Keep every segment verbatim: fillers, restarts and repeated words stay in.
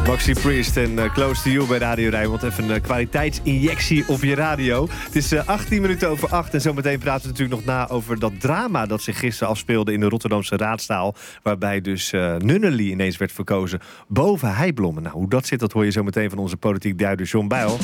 Maxi Priest en uh, Close to You bij Radio Rijnmond. Even een uh, kwaliteitsinjectie op je radio. Het is uh, achttien minuten over acht en zometeen praten we natuurlijk nog na over dat drama dat zich gisteren afspeelde in de Rotterdamse Raadzaal. Waarbij dus uh, Nunnely ineens werd verkozen boven Heiblommen. Nou, hoe dat zit, dat hoor je zometeen van onze politiek duider John Bijl.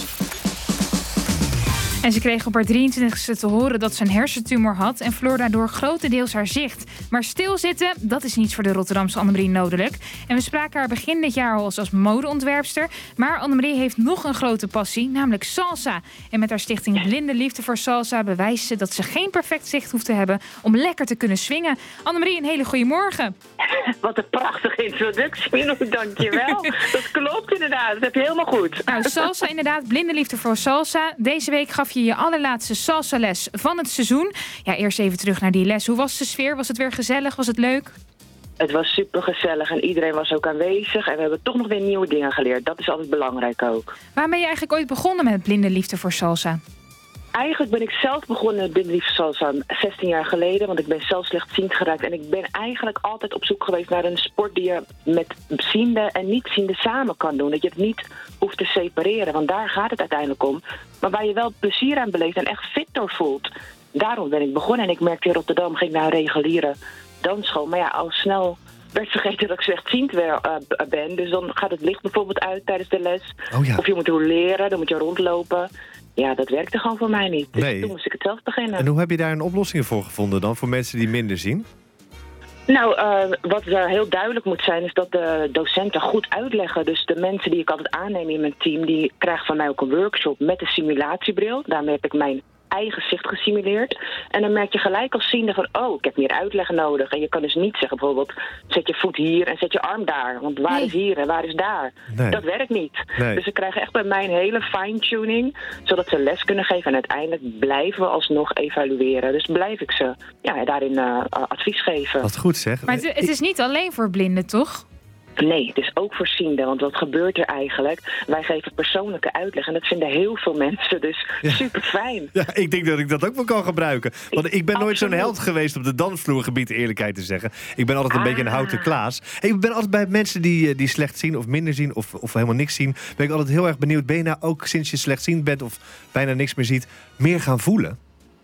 En ze kreeg op haar drieëntwintigste te horen dat ze een hersentumor had en verloor daardoor grotendeels haar zicht. Maar stilzitten, dat is niets voor de Rotterdamse Annemarie Nodelijk. En we spraken haar begin dit jaar al als, als modeontwerpster. Maar Annemarie heeft nog een grote passie, namelijk salsa. En met haar stichting Blinde Liefde voor Salsa bewijst ze dat ze geen perfect zicht hoeft te hebben om lekker te kunnen swingen. Annemarie, een hele goede morgen. Wat een prachtige introductie, dankjewel. Dat klopt inderdaad, dat heb je helemaal goed. Nou, salsa inderdaad, Blinde Liefde voor Salsa. Deze week gaf je je allerlaatste salsa-les van het seizoen. Ja, eerst even terug naar die les. Hoe was de sfeer? Was het weer gezellig? Was het leuk? Het was super gezellig en iedereen was ook aanwezig. En we hebben toch nog weer nieuwe dingen geleerd. Dat is altijd belangrijk ook. Waar ben je eigenlijk ooit begonnen met Blinde Liefde voor Salsa? Eigenlijk ben ik zelf begonnen met Blinde Liefde voor Salsa zestien jaar geleden. Want ik ben zelf slechtziend geraakt. En ik ben eigenlijk altijd op zoek geweest naar een sport die je met ziende en niet-ziende samen kan doen. Dat je het niet hoeft te separeren, want daar gaat het uiteindelijk om. Maar waar je wel plezier aan beleeft en echt fit door voelt. Daarom ben ik begonnen. En ik merkte in Rotterdam, ging ik naar een reguliere dansschool. Maar ja, al snel werd vergeten dat ik slechtziend uh, ben. Dus dan gaat het licht bijvoorbeeld uit tijdens de les. Oh ja. Of je moet roleren, dan moet je rondlopen. Ja, dat werkte gewoon voor mij niet. Dus nee. Toen moest ik het zelf beginnen. En hoe heb je daar een oplossing voor gevonden dan, voor mensen die minder zien? Nou, uh, wat er heel duidelijk moet zijn is dat de docenten goed uitleggen. Dus de mensen die ik altijd aanneem in mijn team, die krijgen van mij ook een workshop met een simulatiebril. Daarmee heb ik mijn eigen zicht gesimuleerd. En dan merk je gelijk als ziende van, oh, ik heb meer uitleg nodig. En je kan dus niet zeggen bijvoorbeeld, zet je voet hier en zet je arm daar. Want waar nee. is hier en waar is daar? Nee. Dat werkt niet. Nee. Dus ze krijgen echt bij mij een hele fine-tuning, zodat ze les kunnen geven. En uiteindelijk blijven we alsnog evalueren. Dus blijf ik ze ja, daarin uh, advies geven. Wat goed zeg. Maar het, het is niet alleen voor blinden, toch? Nee, het is ook voor zienden, want wat gebeurt er eigenlijk? Wij geven persoonlijke uitleg en dat vinden heel veel mensen, dus ja. Super fijn. Ja, ik denk dat ik dat ook wel kan gebruiken. Want ik ben Absoluut. nooit zo'n held geweest op de dansvloergebied, de eerlijkheid te zeggen. Ik ben altijd een ah. beetje een houten Klaas. Ik ben altijd bij mensen die, die slecht zien of minder zien of, of helemaal niks zien, ben ik altijd heel erg benieuwd. Ben je nou ook sinds je slechtziend bent of bijna niks meer ziet, meer gaan voelen?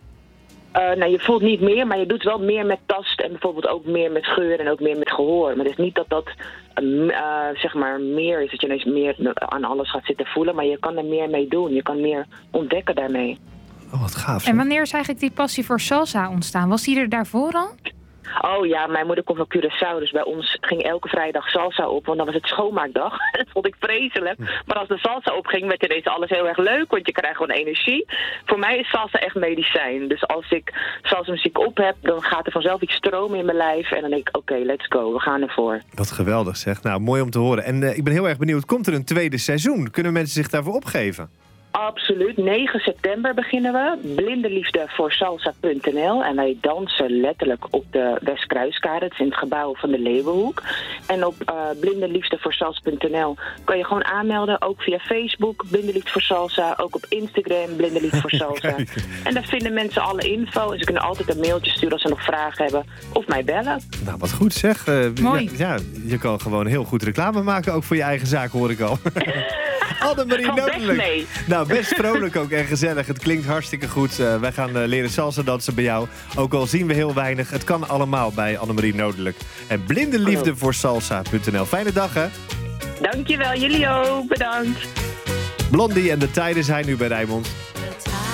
Uh, nou, je voelt niet meer, maar je doet wel meer met tast en bijvoorbeeld ook meer met geur en ook meer met gehoor. Maar het is niet dat dat uh, zeg maar meer is, dat je ineens meer aan alles gaat zitten voelen, maar je kan er meer mee doen. Je kan meer ontdekken daarmee. Oh, wat gaaf. En wanneer is eigenlijk die passie voor salsa ontstaan? Was die er daarvoor al? Oh ja, mijn moeder komt van Curaçao, dus bij ons ging elke vrijdag salsa op, want dan was het schoonmaakdag. Dat vond ik vreselijk. Maar als de salsa opging, werd ineens alles heel erg leuk, want je krijgt gewoon energie. Voor mij is salsa echt medicijn. Dus als ik salsa muziek op heb, dan gaat er vanzelf iets stromen in mijn lijf. En dan denk ik, oké, okay, let's go, we gaan ervoor. Wat geweldig zeg. Nou, mooi om te horen. En uh, ik ben heel erg benieuwd, komt er een tweede seizoen? Kunnen mensen zich daarvoor opgeven? Absoluut. negen september beginnen we. Blindeliefde voor salsa punt n l. En wij dansen letterlijk op de Westkruiskade. Het is in het gebouw van de Leeuwenhoek. En op uh, blindeliefde voor salsa punt n l kan je gewoon aanmelden. Ook via Facebook, Blindeliefde voor Salsa. Ook op Instagram, Blindeliefde voor Salsa. En daar vinden mensen alle info. En ze kunnen altijd een mailtje sturen als ze nog vragen hebben. Of mij bellen. Nou, wat goed zeg. Uh, Mooi. Ja, ja, je kan gewoon heel goed reclame maken. Ook voor je eigen zaak, hoor ik al. Annemarie Nodelijk. Nou, best vrolijk ook en gezellig. Het klinkt hartstikke goed. Uh, wij gaan uh, leren salsa dansen bij jou. Ook al zien we heel weinig. Het kan allemaal bij Annemarie Nodelijk. En blindeliefde voor salsa punt n l. Fijne dag, hè? Dankjewel, jullie ook. Bedankt. Blondie en de tijden zijn nu bij Rijnmond.